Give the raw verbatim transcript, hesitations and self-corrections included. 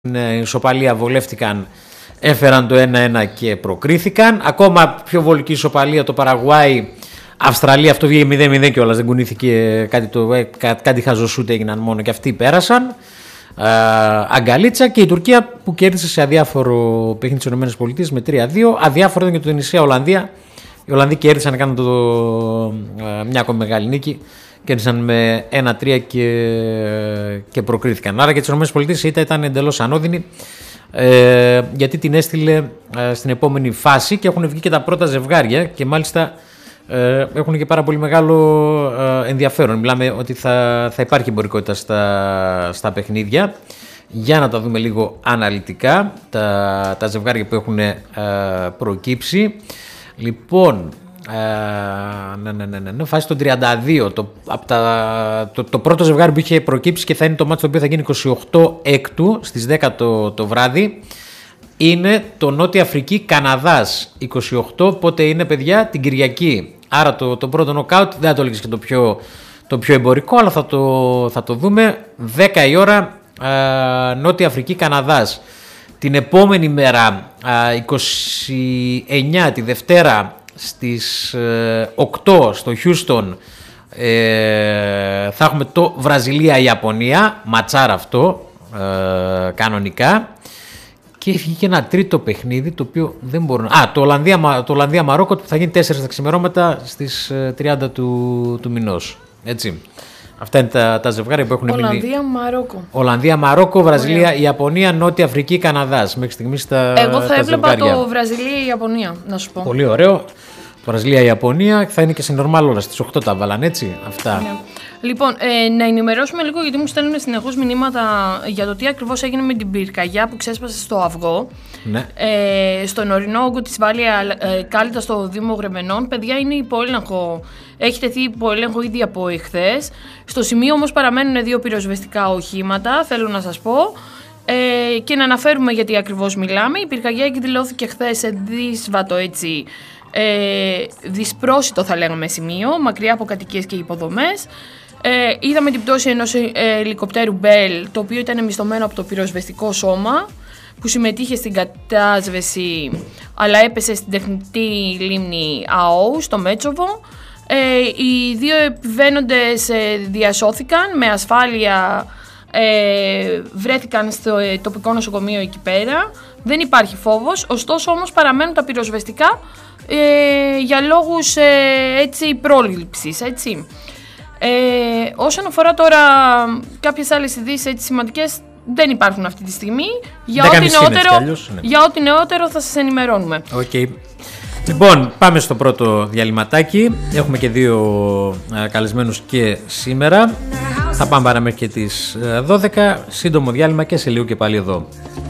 ισοπαλία βολεύτηκαν, έφεραν το ένα ένα και προκρίθηκαν. Ακόμα πιο βολική ισοπαλία το Παραγουάι, Αυστραλία, αυτό βγήκε μηδέν μηδέν κιόλας, δεν κουνήθηκε κάτι, το, κά, κάτι χαζοσούτ έγιναν μόνο και αυτοί πέρασαν. Α, αγκαλίτσα, και η Τουρκία που κέρδισε σε αδιάφορο παιχνίδι της ΗΠΑ με τρία δύο. Αδιάφορο ήταν και το Τινησία Ολλανδία. Οι Ολλανδοί κέρδισαν, έκαναν το, α, μια ακόμη μεγάλη νίκη. Κέρδισαν με ένα τρία και, και προκρίθηκαν. Άρα και τις ΗΠΑ η ήττα ήταν εντελώς ανώδυνη, ε, γιατί την έστειλε ε, στην επόμενη φάση και έχουν βγει και τα πρώτα ζευγάρια και μάλιστα ε, έχουν και πάρα πολύ μεγάλο ε, ενδιαφέρον. Μιλάμε ότι θα, θα υπάρχει εμπορικότητα στα, στα παιχνίδια. Για να τα δούμε λίγο αναλυτικά τα, τα ζευγάρια που έχουν ε, προκύψει. Λοιπόν, Uh, ναι, ναι, ναι, ναι, ναι. Φάση το τριάντα δύο το, από τα, το, το πρώτο ζευγάρι που είχε προκύψει και θα είναι το μάτι το οποίο θα γίνει είκοσι οκτώ έκτου στις δέκα το, το βράδυ, είναι το Νότια Αφρική Καναδάς είκοσι οκτώ. Πότε είναι, παιδιά? Την Κυριακή. Άρα το, το πρώτο νοκάουτ δεν θα το έλεγες και το πιο, το πιο εμπορικό, αλλά θα το, θα το δούμε. δέκα η ώρα, uh, Νότια Αφρική Καναδάς. Την επόμενη μέρα, uh, είκοσι εννιά τη Δευτέρα, στις οκτώ στο Χιούστον, ε, θα έχουμε το Βραζιλία-Ιαπωνία, ματσάρα αυτό, ε, κανονικά, και βγήκε ένα τρίτο παιχνίδι το οποίο δεν μπορώ να... Α, το Ολλανδία, το Ολλανδία-Μαρόκο που θα γίνει τέσσερα τα ξημερώματα στις τριάντα του, του μηνός, έτσι. Αυτά είναι τα, τα ζευγάρια που έχουν μείνει. Ολλανδία-Μαρόκο. Ολλανδία-Μαρόκο, Βραζιλία-Ιαπωνία, Νότια Αφρική, Καναδάς. Μέχρι στιγμής τα Εγώ θα τα έβλεπα ζευγάρια. Το Βραζιλία-Ιαπωνία, να σου πω. Πολύ ωραίο. Το Βραζιλία-Ιαπωνία θα είναι και σε νορμάλ ώρα. Στις οκτώ τα βάλαν, έτσι. Αυτά. Ναι. Λοιπόν, ε, να ενημερώσουμε λίγο, γιατί μου στέλνουν συνεχώς μηνύματα για το τι ακριβώς έγινε με την πυρκαγιά που ξέσπασε στο Αυγό. Ναι. Ε, στον ορεινό όγκο της Βάλια ε, κάλυτα στο Δήμο Γρεμενών. Παιδιά, είναι υποέλεγχο. Έχει τεθεί υποέλεγχο ήδη από εχθές. Στο σημείο όμως παραμένουν δύο πυροσβεστικά οχήματα, θέλω να σας πω. Ε, και να αναφέρουμε γιατί ακριβώς μιλάμε. Η πυρκαγιά εκδηλώθηκε χθες σε δύσβατο, έτσι, ε, δυσπρόσιτο θα λέγαμε σημείο, μακριά από κατοικίες και υποδομές. Ε, είδαμε την πτώση ενός ε, ελικοπτέρου Bell, το οποίο ήταν μισθωμένο από το πυροσβεστικό σώμα που συμμετείχε στην κατάσβεση, αλλά έπεσε στην τεχνητή λίμνη ΑΟ στο Μέτσοβο. Ε, οι δύο επιβαίνοντες ε, διασώθηκαν με ασφάλεια, ε, βρέθηκαν στο ε, τοπικό νοσοκομείο εκεί πέρα. Δεν υπάρχει φόβος, ωστόσο όμως παραμένουν τα πυροσβεστικά ε, για λόγους ε, έτσι, πρόληψης, έτσι. Ε, όσον αφορά τώρα κάποιες άλλες ειδήσεις έτσι σημαντικές, δεν υπάρχουν αυτή τη στιγμή. Για ό,τι νεότερο, αλλιώς, ναι. για ό,τι νεότερο θα σας ενημερώνουμε. Okay. Λοιπόν, πάμε στο πρώτο διαλυματάκι. Έχουμε και δύο α, καλεσμένους και σήμερα. Θα πάμε παρά μέχρι και τις δώδεκα. Σύντομο διάλειμμα και σε λίγο και πάλι εδώ.